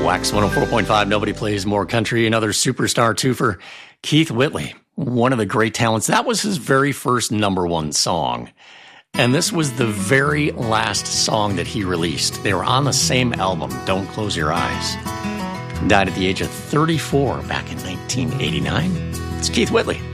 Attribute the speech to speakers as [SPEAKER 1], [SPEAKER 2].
[SPEAKER 1] Wax 104.5, nobody plays more country. Another superstar twofer, Keith Whitley, one of the great talents. That was his very first number one song. And this was the very last song that he released. They were on the same album, Don't Close Your Eyes. Died at the age of 34 back in 1989. It's Keith Whitley.